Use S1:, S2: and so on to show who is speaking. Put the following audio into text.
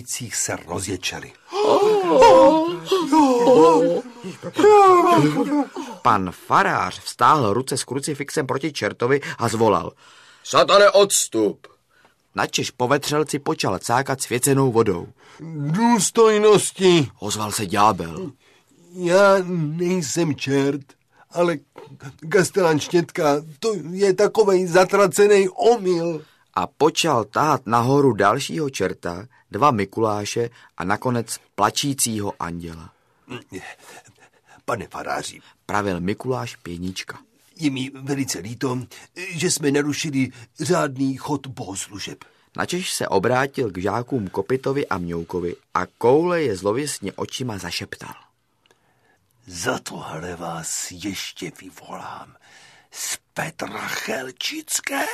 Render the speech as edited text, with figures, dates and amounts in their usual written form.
S1: ulicích se rozječely.
S2: Pan farář vztáhl ruce s krucifixem proti čertovi a zvolal:
S3: Satane, odstup!
S2: Načež povetřelci počal cákat svěcenou vodou.
S1: Důstojnosti,
S2: ozval se ďábel.
S1: Já nejsem čert, ale kastelán Štětka, to je takovej zatracený omyl.
S2: A počal tahat nahoru dalšího čerta, 2 Mikuláše a nakonec plačícího anděla.
S1: Pane faráři,
S2: pravil Mikuláš Pěnička.
S1: Je mi velice líto, že jsme narušili řádný chod bohoslužeb.
S2: Načež se obrátil k žákům Kopitovi a Mňoukovi a koule je zlověstně očima zašeptal.
S1: Za tohle vás ještě vyvolám z Petra Chelčického.